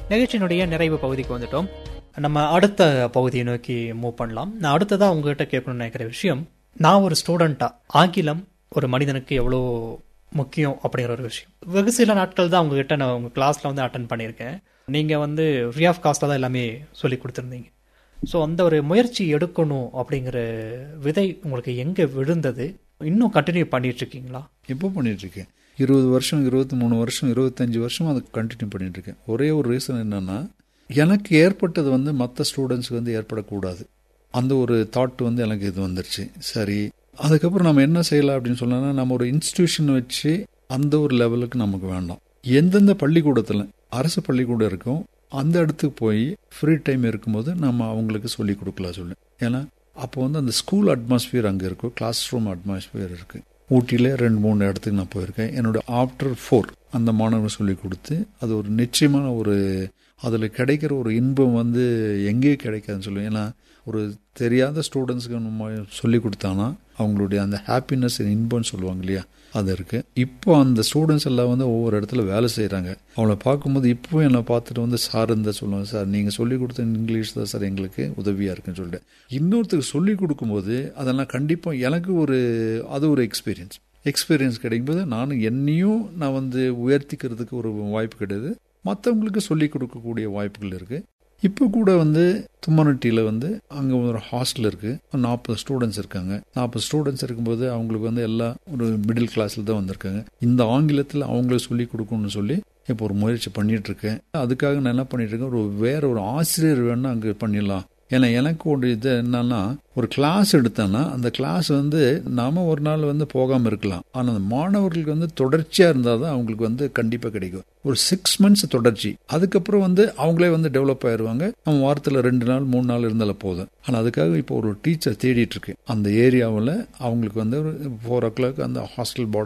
நிகழ்ச்சியினுடைய நிறைவு பகுதிக்கு வந்துட்டோம். நம்ம அடுத்த பகுதியை நோக்கி மூவ் பண்ணலாம். நான் அடுத்ததாக உங்ககிட்ட கேட்கணும்னு நினைக்கிற விஷயம், நான் ஒரு ஸ்டூடெண்ட்டாக ஆங்கிலம் ஒரு மனிதனுக்கு எவ்வளோ முக்கியம் அப்படிங்கிற ஒரு விஷயம். வெகு சில நாட்கள் தான் உங்ககிட்ட நான் உங்கள் கிளாஸில் வந்து அட்டன் பண்ணியிருக்கேன். நீங்கள் வந்து ஃப்ரீ ஆஃப் காஸ்ட்டாக தான் எல்லாமே சொல்லி கொடுத்துருந்தீங்க. ஸோ அந்த ஒரு முயற்சி எடுக்கணும் அப்படிங்கிற விதை உங்களுக்கு எங்கே விழுந்தது? இன்னும் கண்டினியூ பண்ணிட்டு இருக்கீங்களா? எப்போ பண்ணிகிட்ருக்கேன், 20 வருஷம் 23 வருஷம் 25 வருஷம் அதை கண்டினியூ பண்ணிகிட்ருக்கேன். ஒரே ஒரு ரீசன் என்னென்னா, எனக்கு ஏற்பட்டது வந்து மற்ற ஸ்டூடெண்ட்ஸுக்கு வந்து ஏற்படக்கூடாது. அந்த ஒரு தாட் வந்து எனக்கு இது வந்துருச்சு. சரி, அதுக்கப்புறம் நம்ம என்ன செய்யலாம் அப்படின்னு சொன்னோன்னா, நம்ம ஒரு இன்ஸ்டிடியூஷன் வச்சு அந்த ஒரு லெவலுக்கு நமக்கு வேண்டாம். எந்தெந்த பள்ளிக்கூடத்தில் அரசு பள்ளிக்கூடம் இருக்கும் அந்த இடத்துக்கு போய் ஃப்ரீ டைம் இருக்கும்போது நம்ம அவங்களுக்கு சொல்லி கொடுக்கலாம் சொல்லு. ஏன்னா அப்போ வந்து அந்த ஸ்கூல் அட்மாஸ்பியர் அங்கே இருக்கும், கிளாஸ் ரூம் அட்மாஸ்பியர் இருக்குது. ஊட்டியில் 2-3 இடத்துக்கு நான் போயிருக்கேன். என்னோட ஆஃப்டர் 4 அந்த மாணவர்கள் சொல்லி கொடுத்து அது ஒரு நிச்சயமான ஒரு அதில் கிடைக்கிற ஒரு இன்பம் வந்து எங்கேயும் கிடைக்காதுன்னு சொல்லுவேன். ஏன்னா ஒரு தெரியாத ஸ்டூடெண்ட்ஸுக்கு நம்ம சொல்லி கொடுத்தானா அவங்களுடைய அந்த ஹாப்பினஸ் இன்பம்னு சொல்லுவாங்க இல்லையா, அது இருக்குது. இப்போ அந்த ஸ்டூடெண்ட்ஸ் எல்லாம் வந்து ஒவ்வொரு இடத்துல வேலை செய்கிறாங்க. அவளை பார்க்கும்போது இப்போ என்னை பார்த்துட்டு வந்து சார் இருந்தால் சொல்லுவாங்க, சார் நீங்கள் சொல்லி கொடுத்த இங்கிலீஷ் தான் சார் எங்களுக்கு உதவியாக இருக்குன்னு சொல்லிட்டு இன்னொருத்தருக்கு சொல்லி கொடுக்கும்போது அதெல்லாம் கண்டிப்பாக எனக்கு அது ஒரு எக்ஸ்பீரியன்ஸ் கிடைக்கும்போது நான் வந்து உயர்த்திக்கிறதுக்கு ஒரு வாய்ப்பு கிடையாது, மற்றவங்களுக்கு சொல்லி கொடுக்கக்கூடிய வாய்ப்புகள் இருக்குது. இப்போ கூட வந்து தும்மனட்டியில் வந்து அங்கே ஒரு ஹாஸ்டல் இருக்குது, 40 ஸ்டூடெண்ட்ஸ் இருக்காங்க. 40 ஸ்டூடெண்ட்ஸ் இருக்கும்போது அவங்களுக்கு வந்து எல்லாம் ஒரு மிடில் கிளாஸில் தான் வந்திருக்காங்க. இந்த ஆங்கிலத்தில் அவங்களுக்கு சொல்லி கொடுக்கணும்னு சொல்லி இப்போ ஒரு முயற்சி பண்ணிட்டு இருக்கேன். அதுக்காக நான் என்ன பண்ணிட்டு இருக்கேன், வேற ஒரு ஆசிரியர் வேணா அங்கே பண்ணிடலாம். ஏன்னா எனக்கு ஒரு இது என்னன்னா, ஒரு கிளாஸ் எடுத்தேன்னா அந்த கிளாஸ் வந்து நாம ஒரு நாள் வந்து போகாமல் இருக்கலாம், ஆனால் அந்த மாணவர்களுக்கு வந்து தொடர்ச்சியாக இருந்தால் தான் அவங்களுக்கு வந்து கண்டிப்பாக கிடைக்கும். ஒரு 6 months தொடர்ச்சி, அதுக்கப்புறம் வந்து அவங்களே வந்து டெவலப் ஆயிடுவாங்க. நம்ம வாரத்தில் 2 நாள் 3 நாள் இருந்தாலும் போதும். ஆனால் அதுக்காக இப்போ ஒரு டீச்சர் தேடிட்டு இருக்கு அந்த ஏரியாவில். அவங்களுக்கு வந்து ஒரு 4 o'clock அந்த ஹாஸ்டல் போர்டு